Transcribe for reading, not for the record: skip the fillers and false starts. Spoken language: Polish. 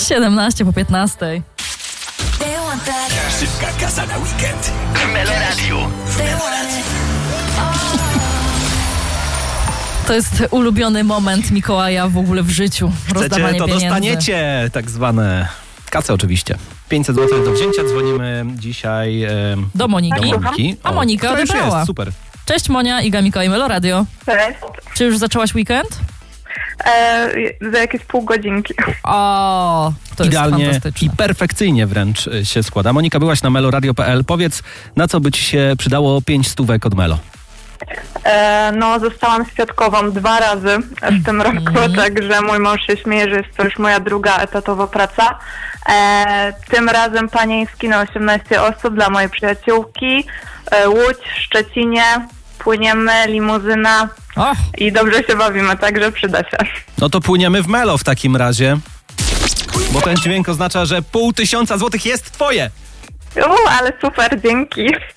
17:15. Szybka kasa na weekend w Meloradiu. To jest ulubiony moment Mikołaja w ogóle w życiu. Rozdawanie Chcecie, to pieniędzy. dostaniecie tak zwane kasę oczywiście. 500 zł do wzięcia. Dzwonimy dzisiaj Do Moniki. A Monika która już odebrała. jest, super. Cześć Monia, Iga, Mikołaj, Meloradio. Cześć. Czy już zaczęłaś weekend? Za jakieś pół godzinki. O, to Idealnie jest i fantastyczne. perfekcyjnie wręcz się składa. Monika, byłaś na meloradio.pl. Powiedz, na co by ci się przydało 5 stówek od Melo? Zostałam świadkową 2 razy w tym roku, także mój mąż się śmieje, że jest to już moja druga etatowa praca. Tym razem panieński na 18 osób dla mojej przyjaciółki. Łódź w Szczecinie. Płyniemy, limuzyna Och, i dobrze się bawimy, także przyda się. No to płyniemy w Melo w takim razie. Bo ten dźwięk oznacza, że 500 złotych jest twoje. Ale super, dzięki.